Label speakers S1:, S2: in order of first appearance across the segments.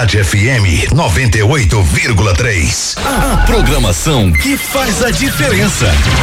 S1: Cidade FM 98,3.
S2: A programação que faz a diferença.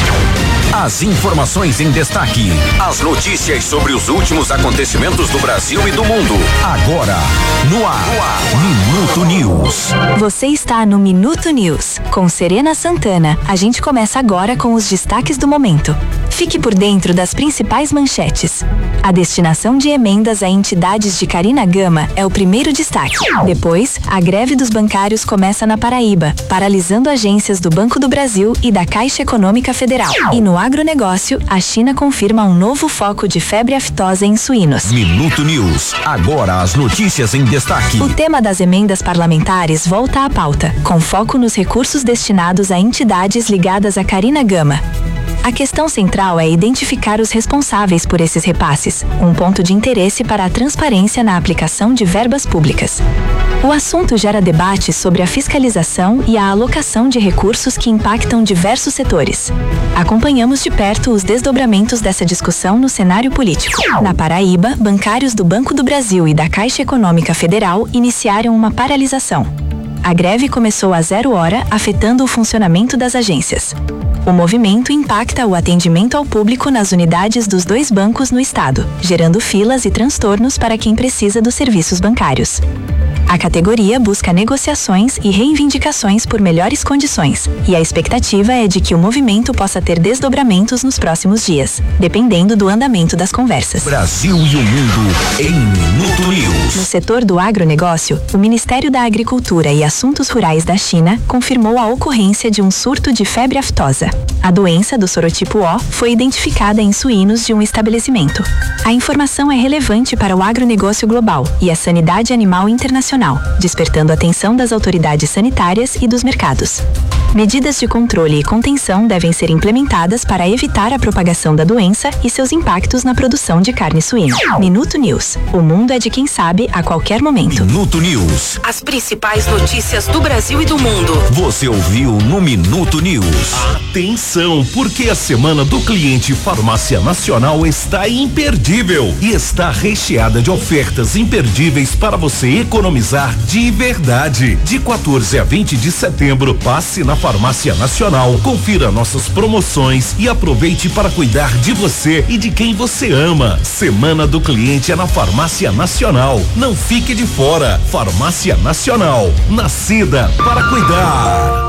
S2: As informações em destaque. As notícias sobre os últimos acontecimentos do Brasil e do mundo. Agora, no ar. Minuto News.
S3: Você está no Minuto News, com Serena Santana. A gente começa agora com os destaques do momento. Fique por dentro das principais manchetes. A destinação de emendas a entidades de Carina Gama é o primeiro destaque. Depois, a greve dos bancários começa na Paraíba, paralisando agências do Banco do Brasil e da Caixa Econômica Federal. E no agronegócio, a China confirma um novo foco de febre aftosa em suínos.
S2: Minuto News. Agora as notícias em destaque.
S3: O tema das emendas parlamentares volta à pauta, com foco nos recursos destinados a entidades ligadas a Carina Gama. A questão central é identificar os responsáveis por esses repasses, um ponto de interesse para a transparência na aplicação de verbas públicas. O assunto gera debate sobre a fiscalização e a alocação de recursos que impactam diversos setores. Acompanhamos de perto os desdobramentos dessa discussão no cenário político. Na Paraíba, bancários do Banco do Brasil e da Caixa Econômica Federal iniciaram uma paralisação. A greve começou às 0h, afetando o funcionamento das agências. O movimento impacta o atendimento ao público nas unidades dos dois bancos no estado, gerando filas e transtornos para quem precisa dos serviços bancários. A categoria busca negociações e reivindicações por melhores condições, e a expectativa é de que o movimento possa ter desdobramentos nos próximos dias, dependendo do andamento das conversas.
S2: Brasil e o mundo em Minuto News.
S3: No setor do agronegócio, o Ministério da Agricultura e Assuntos Rurais da China confirmou a ocorrência de um surto de febre aftosa. A doença do sorotipo O foi identificada em suínos de um estabelecimento. A informação é relevante para o agronegócio global e a sanidade animal internacional, despertando a atenção das autoridades sanitárias e dos mercados. Medidas de controle e contenção devem ser implementadas para evitar a propagação da doença e seus impactos na produção de carne suína. Minuto News. O mundo é de quem sabe a qualquer momento.
S2: Minuto News.
S4: As principais notícias do Brasil e do mundo.
S2: Você ouviu no Minuto News.
S5: Atenção, porque a Semana do Cliente Farmácia Nacional está imperdível e está recheada de ofertas imperdíveis para você economizar de verdade. De 14 a 20 de setembro, passe na Farmácia Nacional, confira nossas promoções e aproveite para cuidar de você e de quem você ama. Semana do Cliente é na Farmácia Nacional. Não fique de fora. Farmácia Nacional, nascida para cuidar.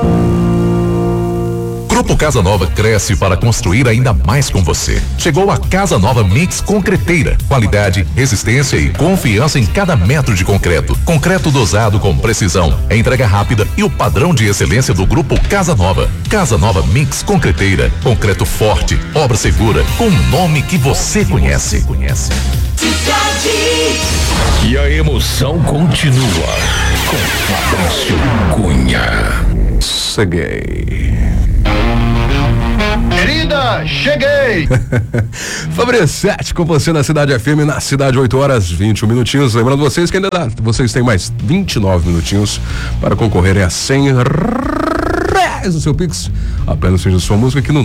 S6: Grupo Casa Nova cresce para construir ainda mais com você. Chegou a Casa Nova Mix Concreteira. Qualidade, resistência e confiança em cada metro de concreto. Concreto dosado com precisão, entrega rápida e o padrão de excelência do Grupo Casa Nova. Casa Nova Mix Concreteira. Concreto forte, obra segura, com um nome que você conhece.
S2: E a emoção continua com Fabrício Cunha.
S7: Cheguei.
S1: Querida, cheguei!
S7: Fabrício 7 com você na Cidade FM, na Cidade 8h21 minutinhos. Lembrando vocês que ainda dá, vocês têm mais 29 minutinhos para concorrerem a R$100 no seu Pix. Apenas seja sua música aqui no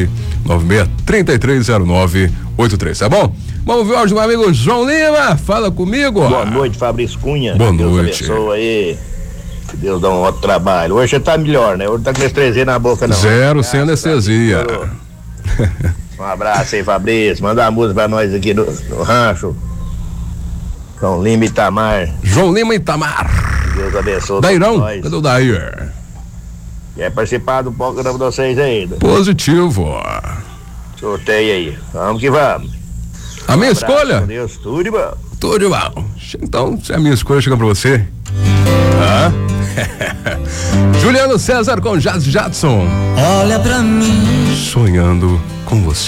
S7: 996-3309-83, tá bom? Vamos ver o áudio do meu amigo João Lima. Fala comigo.
S8: Boa noite, Fabrício Cunha.
S7: Boa
S8: Deus
S7: noite.
S8: Abençoe aí. Que Deus dá um outro trabalho. Hoje você tá melhor, né? Hoje não tá com anestesia na boca, não.
S7: Zero, sem anestesia.
S8: Um abraço aí, Fabrício. Manda uma música pra nós aqui no rancho. João Lima e Itamar.
S7: João Lima e Itamar.
S8: Deus abençoe.
S7: Dairão? Cadê o Dair?
S8: Quer participar do programa de vocês ainda?
S7: Positivo.
S8: Sorteio aí. Vamos que vamos.
S7: A minha escolha?
S8: Com Deus, tudo de bom.
S7: Tudo de bom. Então, se a minha escolha chega pra você. Juliano César com Jazz Jadson.
S9: Olha pra mim.
S7: Sonhando com você.